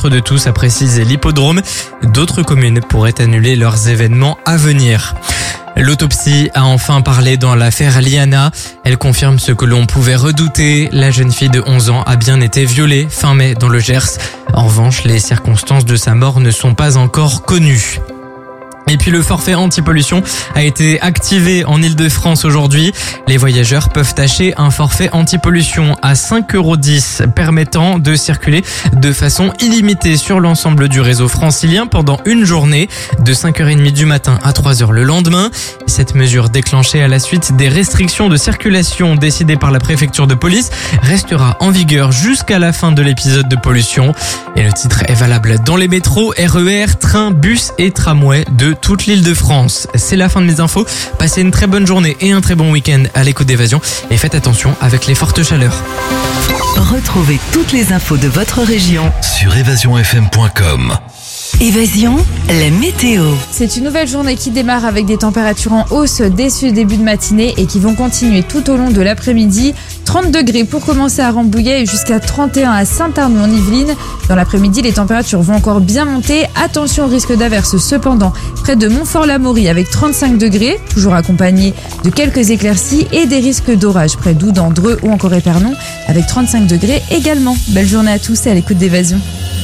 centre de tous, a précisé l'Hippodrome. D'autres communes pourraient annuler leurs événements à venir. L'autopsie a enfin parlé dans l'affaire Liana. Elle confirme ce que l'on pouvait redouter. La jeune fille de 11 ans a bien été violée fin mai dans le Gers. En revanche, les circonstances de sa mort ne sont pas encore connues. Et puis le forfait anti-pollution a été activé en Ile-de-France aujourd'hui. Les voyageurs peuvent acheter un forfait anti-pollution à 5,10 € permettant de circuler de façon illimitée sur l'ensemble du réseau francilien pendant une journée de 5h30 du matin à 3h le lendemain. Cette mesure déclenchée à la suite des restrictions de circulation décidées par la préfecture de police restera en vigueur jusqu'à la fin de l'épisode de pollution. Et le titre est valable dans les métros, RER, trains, bus et tramways de toute l'Île-de-France. C'est la fin de mes infos. Passez une très bonne journée et un très bon week-end à l'écoute d'Évasion. Et faites attention avec les fortes chaleurs. Retrouvez toutes les infos de votre région sur évasionfm.com. Évasion, la météo. C'est une nouvelle journée qui démarre avec des températures en hausse dès ce début de matinée et qui vont continuer tout au long de l'après-midi. 30 degrés pour commencer à Rambouillet et jusqu'à 31 à Saint-Arnoux en Yvelines. Dans l'après-midi, les températures vont encore bien monter. Attention au risque d'averse cependant près de Montfort-l'Amaury avec 35 degrés, toujours accompagné de quelques éclaircies et des risques d'orage près d'Oudan, Dreux ou encore Épernon avec 35 degrés également. Belle journée à tous et à l'écoute d'Évasion.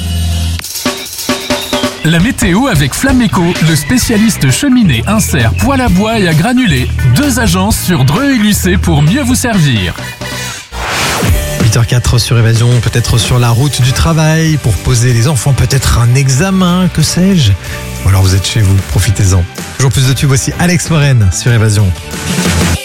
La météo avec Flameco, le spécialiste cheminée, insert, poêle à bois et à granulés. 2 agences sur Dreux et Lucé pour mieux vous servir. 8h04 sur Évasion, peut-être sur la route du travail, pour poser les enfants, peut-être un examen, que sais-je. Ou alors vous êtes chez vous, profitez-en. Toujours plus de tubes, voici Alex Warren sur Évasion.